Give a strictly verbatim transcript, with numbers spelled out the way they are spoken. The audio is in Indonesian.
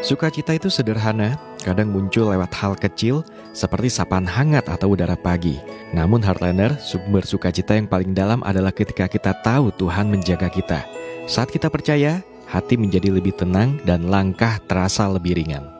Sukacita itu sederhana, kadang muncul lewat hal kecil seperti sapaan hangat atau udara pagi. Namun Heartlander, sumber sukacita yang paling dalam adalah ketika kita tahu Tuhan menjaga kita. Saat kita percaya, hati menjadi lebih tenang dan langkah terasa lebih ringan.